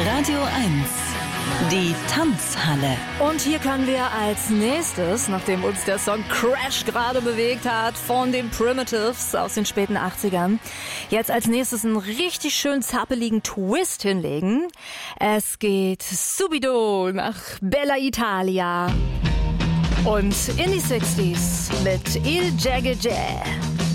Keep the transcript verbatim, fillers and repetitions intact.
Radio eins, die Tanzhalle. Und hier können wir als nächstes, nachdem uns der Song Crash gerade bewegt hat, von den Primitives aus den späten achtzigern, jetzt als nächstes einen richtig schön zappeligen Twist hinlegen. Es geht subito nach Bella Italia und in die sechziger mit Il Jagge Jay.